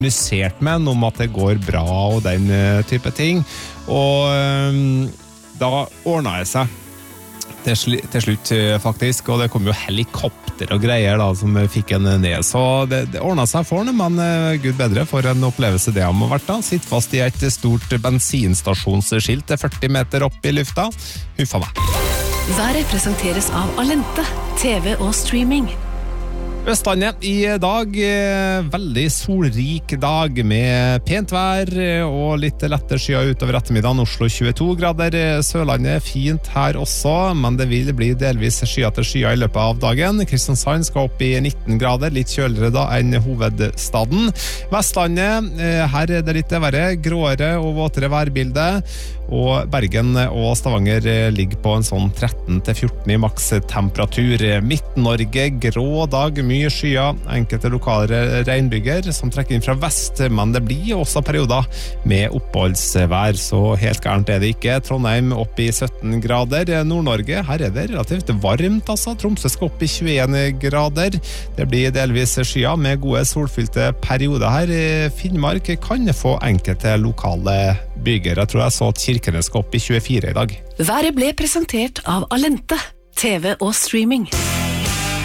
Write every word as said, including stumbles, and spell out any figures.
kommunisert med om at det går bra og den type ting, og um, da ordnet jeg seg til, sl til slutt faktisk, og det kom jo helikopter og greier da, som fikk en ned, så det, det ordnet seg for den, men uh, Gud bedre for en opplevelse det har vært da, sitt fast i et stort bensinstasjonsskilt til førti meter opp i lufta, huffa meg. Været presenteres av Alente, T V og streaming. Østlandet i dag, veldig solrik dag med pent vær og litt lette skyer utover ettermiddagen. Oslo tjueto grader, Sørlandet fint her også, men det vil bli delvis skyer til skyer i løpet av dagen. Kristiansand skal opp i nitten grader, litt kjøligere da enn hovedstaden. Vestlandet, her er det litt verre, gråere og våtere værbilde, og Bergen og Stavanger ligger på en sånn tretten til fjorten i maks temperatur. Midt-Norge, grå dag, mye skyer, enkelte lokale regnbyger som trekker inn fra vest, men det blir også perioder med oppholdsvær, så helt gærent er det ikke. Trondheim opp i sytten grader, Nord-Norge, her er det relativt varmt altså, Tromsø skal opp i tjueen grader, det blir delvis skyer med gode solfylte perioder her. Finnmark kan få enkelte lokale byger, jeg tror jeg så at Kirkenes skal opp i tjuefire i dag. Været ble presentert av Alente, T V og streaming.